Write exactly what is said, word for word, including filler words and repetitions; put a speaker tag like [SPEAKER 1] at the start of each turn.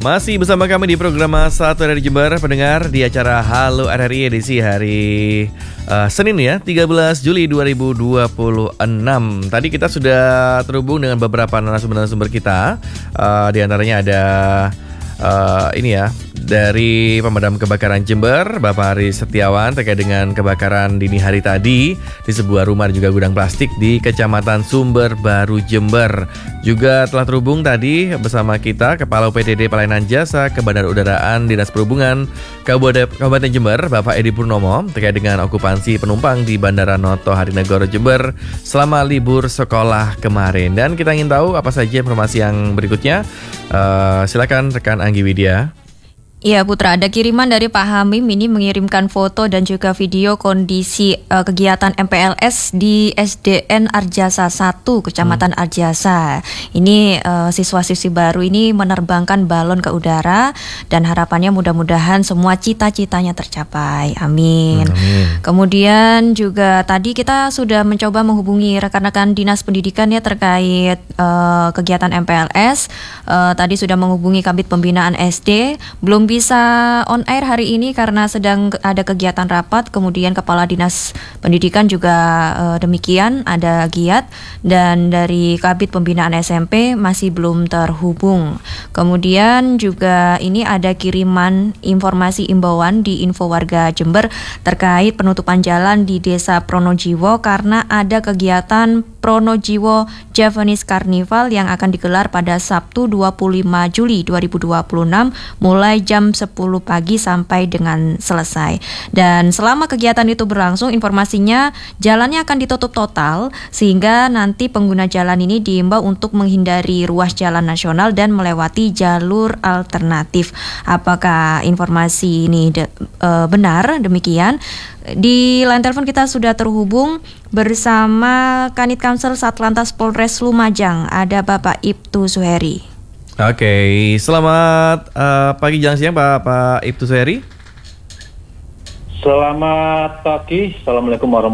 [SPEAKER 1] Masih bersama kami di program Satu Hari Jember, pendengar di acara Halo R R I edisi hari uh, Senin ya, tiga belas Juli dua ribu dua puluh enam. Tadi kita sudah terhubung dengan beberapa narasumber-narasumber kita. Uh, di antaranya ada uh, ini ya, dari Pemadam Kebakaran Jember, Bapak Haris Setiawan, terkait dengan kebakaran dini hari tadi di sebuah rumah dan juga gudang plastik di Kecamatan Sumber Baru, Jember. Juga telah terhubung tadi bersama kita Kepala U P D D Pelayanan Jasa Kebandarudaraan Dinas Perhubungan Kabupaten, Kabupaten Jember, Bapak Edi Purnomo, terkait dengan okupansi penumpang di Bandara Noto Hadinegoro Jember selama libur sekolah kemarin. Dan kita ingin tahu apa saja informasi yang berikutnya. Uh, silakan rekan Anggi Widya.
[SPEAKER 2] Iya Putra, ada kiriman dari Pak Hamim ini mengirimkan foto dan juga video kondisi uh, kegiatan M P L S di S D N Arjasa satu, Kecamatan hmm. Arjasa. Ini uh, siswa-siswi baru ini menerbangkan balon ke udara dan harapannya mudah-mudahan semua cita-citanya tercapai. Amin. Amin. Kemudian juga tadi kita sudah mencoba menghubungi rekan-rekan Dinas Pendidikan ya terkait uh, kegiatan M P L S. Uh, tadi sudah menghubungi Kabid Pembinaan S D, belum bisa on air hari ini karena sedang ada kegiatan rapat. Kemudian Kepala Dinas Pendidikan juga uh, demikian, ada giat. Dan dari Kabid Pembinaan S M P masih belum terhubung. Kemudian juga ini ada kiriman informasi imbauan di Info Warga Jember terkait penutupan jalan di Desa Pronojiwo karena ada kegiatan Pronojiwo Javanese Carnival yang akan digelar pada Sabtu dua puluh lima Juli dua ribu dua puluh enam mulai jam sepuluh pagi sampai dengan selesai. Dan selama kegiatan itu berlangsung, informasinya jalannya akan ditutup total sehingga nanti pengguna jalan ini diimbau untuk menghindari ruas jalan nasional dan melewati jalur alternatif. Apakah informasi ini de- e, benar demikian? Di line telepon kita sudah terhubung bersama Kanit Kamsel Satlantas Polres Lumajang, ada Bapak Ibtu Suheri.
[SPEAKER 1] Oke, selamat uh, pagi, jalan siang Pak, Pak Ibtu Suheri.
[SPEAKER 3] Selamat pagi, Assalamualaikum warahmatullahi